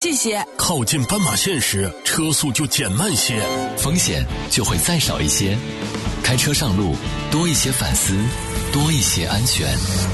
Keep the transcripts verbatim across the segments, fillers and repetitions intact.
这些。 靠近斑马线时，车速就减慢些， 风险就会再少一些。开车上路，多一些反思，多一些安全。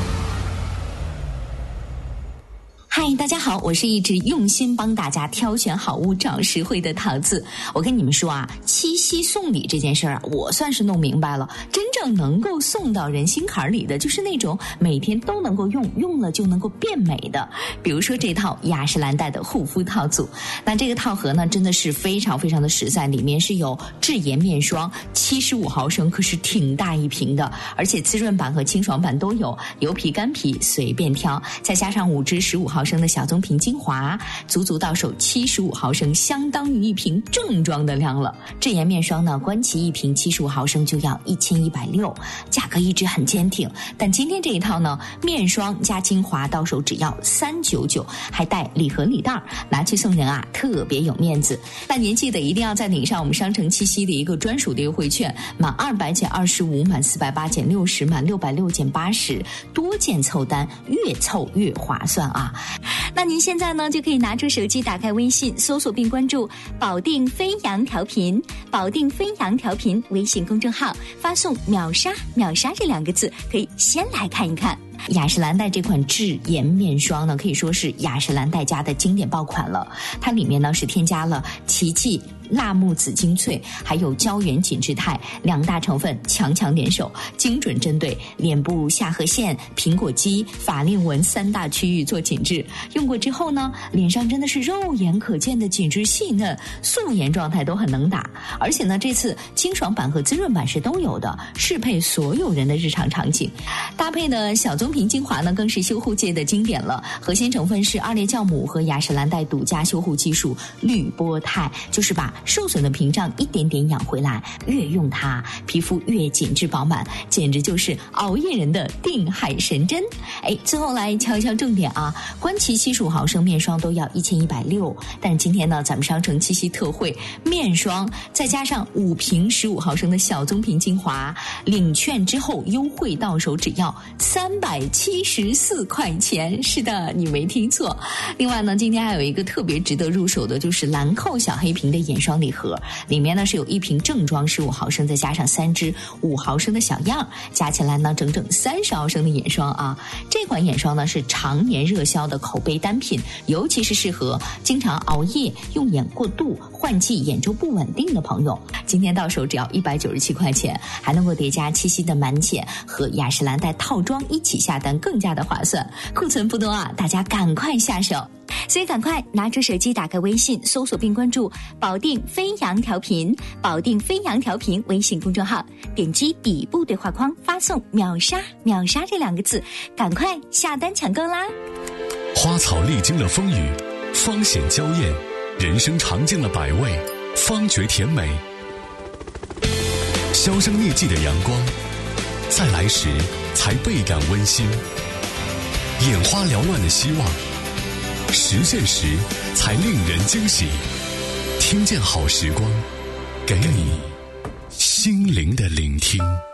嗨，大家好，我是一直用心帮大家挑选好物、找实惠的桃子。我跟你们说啊，七夕送礼这件事儿啊，我算是弄明白了。真正能够送到人心坎里的，就是那种每天都能够用，用了就能够变美的。比如说这套雅诗兰黛的护肤套组，那这个套盒呢，真的是非常非常的实在，里面是有智妍面霜，七十五毫升，可是挺大一瓶的，而且滋润版和清爽版都有，油皮干皮随便挑，再加上五支十五毫升的小棕瓶精华，足足到手七十五毫升，相当于一瓶正装的量了。智妍面霜呢，官旗一瓶七十五毫升就要一千一百六，价格一直很坚挺。但今天这一套呢，面霜加精华到手只要三九九，还带礼盒礼袋，拿去送人啊，特别有面子。那您记得一定要再领上我们商城七夕的一个专属的优惠券，满二百减二十五，满四百八减六十，满六百六减八十，多件凑单，越凑越划算啊！那您现在呢，就可以拿出手机，打开微信，搜索并关注保定飞扬调频，保定飞扬调频微信公众号，发送秒杀秒杀这两个字，可以先来看一看。雅诗兰黛这款智妍面霜呢，可以说是雅诗兰黛家的经典爆款了。它里面呢是添加了奇迹、辣木籽精粹还有胶原紧致肽两大成分，强强联手，精准针对脸部下颌线、苹果肌、法令纹三大区域做紧致。用过之后呢，脸上真的是肉眼可见的紧致细嫩，素颜状态都很能打。而且呢，这次清爽版和滋润版是都有的，适配所有人的日常场景。搭配的小棕瓶精华呢，更是修护界的经典了。核心成分是二裂酵母和雅诗兰黛独家修护技术滤波肽，就是把受损的屏障一点点养回来，越用它皮肤越紧致饱满，简直就是熬夜人的定海神针。哎，最后来敲一敲重点啊，官旗七十五毫升面霜都要一千一百六，但是今天呢，咱们商城七夕特惠，面霜再加上五瓶十五毫升的小棕瓶精华，领券之后优惠到手只要三百七十四块钱。是的，你没听错。另外呢，今天还有一个特别值得入手的，就是兰蔻小黑瓶的眼霜礼盒，里面呢是有一瓶正装十五毫升，再加上三支五毫升的小样，加起来呢整整三十毫升的眼霜啊。这款眼霜呢是常年热销的口碑单品，尤其是适合经常熬夜、用眼过度、换季眼周不稳定的朋友。今天到手只要一百九十七块钱，还能够叠加七夕的满减和雅诗兰黛套装一起下单，更加的划算。库存不多啊，大家赶快下手。所以赶快拿出手机，打开微信，搜索并关注保定飞扬调频，保定飞扬调频微信公众号，点击底部对话框，发送秒杀秒杀这两个字，赶快下单抢购啦。 花草历经了风雨，方显娇艳，人生尝尽了百味，方觉甜美。销声匿迹的阳光，再来时才倍感温馨。眼花缭乱的希望，实现时才令人惊喜。听见好时光，给你心灵的聆听。